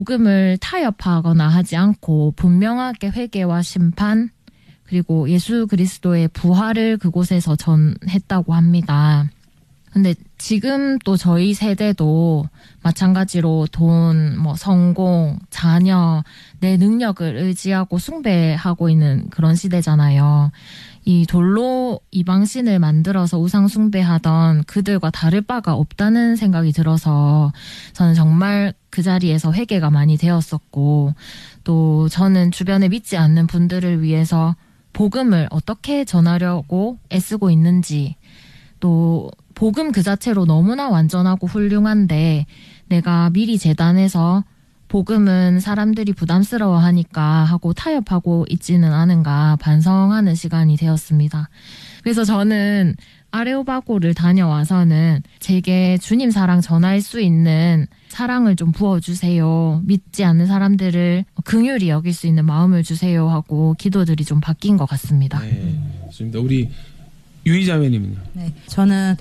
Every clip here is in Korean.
복음을 타협하거나 하지 않고 분명하게 회개와 심판 그리고 예수 그리스도의 부활을 그곳에서 전했다고 합니다. 근데 지금 또 저희 세대도 마찬가지로 돈, 성공, 자녀, 내 능력을 의지하고 숭배하고 있는 그런 시대잖아요. 이 돌로 이방신을 만들어서 우상 숭배하던 그들과 다를 바가 없다는 생각이 들어서 저는 정말 그 자리에서 회개가 많이 되었었고 또 저는 주변에 믿지 않는 분들을 위해서 복음을 어떻게 전하려고 애쓰고 있는지 또 복음 그 자체로 너무나 완전하고 훌륭한데 내가 미리 재단해서 복음은 사람들이 부담스러워하니까 하고 타협하고 있지는 않은가 반성하는 시간이 되었습니다. 그래서 저는 아레오바고를 다녀와서는 제게 주님 사랑 전할 수 있는 사랑을 좀 부어주세요. 믿지 않는 사람들을 긍휼히 여길 수 있는 마음을 주세요 하고 기도들이 좀 바뀐 것 같습니다. 네, 좋습니다. 우리 유이자매님은요? 네, 저는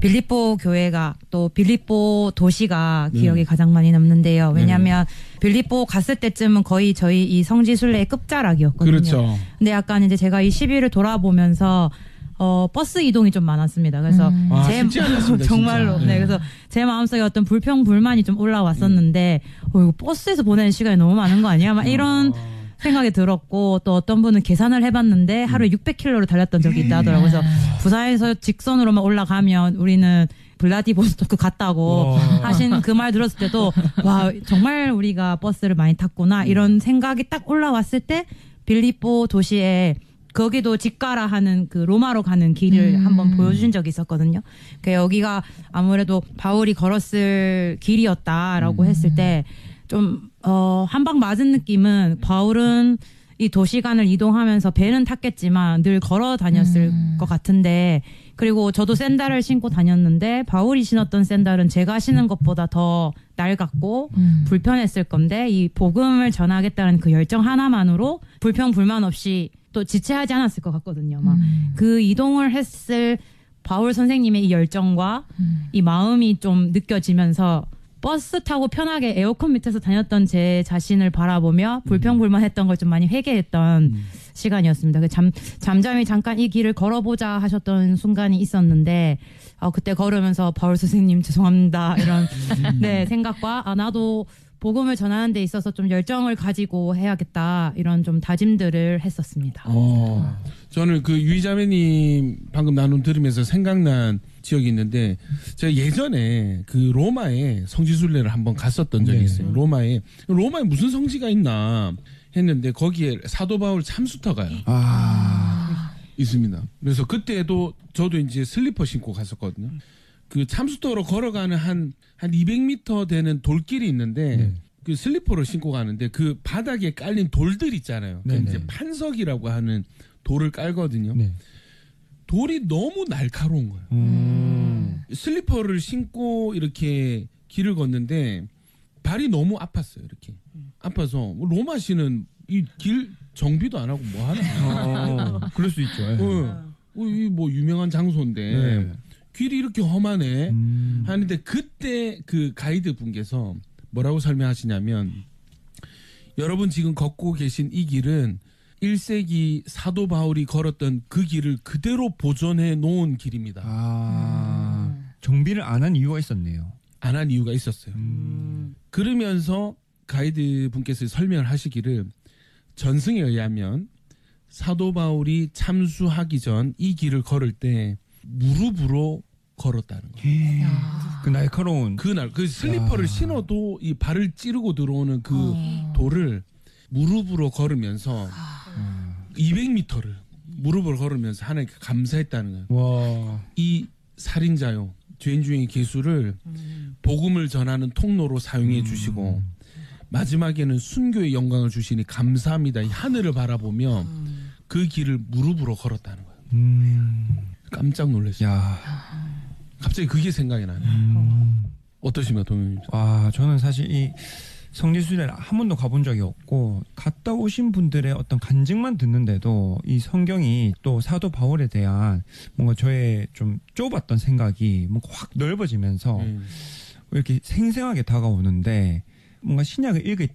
빌립보 교회가 또 빌립보 도시가 기억이 가장 많이 남는데요. 왜냐하면 빌립보 갔을 때쯤은 거의 저희 이 성지순례의 끝자락이었거든요. 그렇죠. 근데 약간 이제 제가 이 시비를 돌아보면서 버스 이동이 좀 많았습니다. 그래서 쉽지 않았습니다, 정말로 진짜. 네, 그래서 제 마음속에 어떤 불평 불만이 좀 올라왔었는데 이거 버스에서 보내는 시간이 너무 많은 거 아니야? 막 이런 생각이 들었고 또 어떤 분은 계산을 해봤는데 하루에 600km를 달렸던 적이 있다 하더라고요. 그래서 부산에서 직선으로만 올라가면 우리는 블라디보스토크 갔다고 하신 그 말 들었을 때도 와 정말 우리가 버스를 많이 탔구나 이런 생각이 딱 올라왔을 때 빌립보 도시에 거기도 직가라 하는 그 로마로 가는 길을 한번 보여준 적이 있었거든요. 그 여기가 아무래도 바울이 걸었을 길이었다라고 했을 때 좀 한 방 맞은 느낌은 바울은 이 도시간을 이동하면서 배는 탔겠지만 늘 걸어 다녔을 것 같은데 그리고 저도 샌들을 신고 다녔는데 바울이 신었던 샌들은 제가 신은 것보다 더 낡았고 불편했을 건데 이 복음을 전하겠다는 그 열정 하나만으로 불평 불만 없이 또 지체하지 않았을 것 같거든요. 막 그 이동을 했을 바울 선생님의 이 열정과 이 마음이 좀 느껴지면서 버스 타고 편하게 에어컨 밑에서 다녔던 제 자신을 바라보며 불평불만했던 걸 좀 많이 회개했던 시간이었습니다. 잠잠히 잠깐 이 길을 걸어보자 하셨던 순간이 있었는데 그때 걸으면서 바울 선생님 죄송합니다 이런 네 생각과 나도 복음을 전하는 데 있어서 좀 열정을 가지고 해야겠다 이런 좀 다짐들을 했었습니다. 저는 그 유이자매님 방금 나눔 들으면서 생각난 지역이 있는데 제가 예전에 그 로마에 성지순례를 한번 갔었던 적이 있어요. 로마에 무슨 성지가 있나 했는데 거기에 사도 바울 참수터가요. 있습니다. 그래서 그때도 저도 이제 슬리퍼 신고 갔었거든요. 그 참수터로 걸어가는 한 200m 되는 돌길이 있는데 그 슬리퍼를 신고 가는데 그 바닥에 깔린 돌들 있잖아요. 그 이제 판석이라고 하는 돌을 깔거든요. 돌이 너무 날카로운 거예요. 슬리퍼를 신고 이렇게 길을 걷는데 발이 너무 아팠어요. 이렇게 아파서 로마시는 이 길 정비도 안 하고 뭐 하나? 그럴 수 있죠. 이 뭐 유명한 장소인데 길이 이렇게 험하네 하는데 그때 그 가이드 분께서 뭐라고 설명하시냐면 여러분 지금 걷고 계신 이 길은 1세기 사도 바울이 걸었던 그 길을 그대로 보존해 놓은 길입니다. 정비를 안 한 이유가 있었네요. 안 한 이유가 있었어요. 그러면서 가이드 분께서 설명을 하시기를 전승에 의하면 사도 바울이 참수하기 전 이 길을 걸을 때 무릎으로 걸었다는 거예요. 그 날카로운 그 슬리퍼를 신어도 이 발을 찌르고 들어오는 그 돌을 무릎으로 걸으면서 200m를 무릎을 걸으면서 하나님께 감사했다는 거예요. 이 살인자요 죄인 중의 기술을 복음을 전하는 통로로 사용해 주시고 마지막에는 순교의 영광을 주시니 감사합니다. 이 하늘을 바라보며 그 길을 무릎으로 걸었다는 거예요. 깜짝 놀랐어요. 갑자기 그게 생각이 나네요. 어떠십니까, 동현님? 저는 사실 이 성지순례를 한 번도 가본 적이 없고 갔다 오신 분들의 어떤 간증만 듣는데도 이 성경이 또 사도 바울에 대한 뭔가 저의 좀 좁았던 생각이 뭔가 확 넓어지면서 이렇게 생생하게 다가오는데 뭔가 신약을 읽을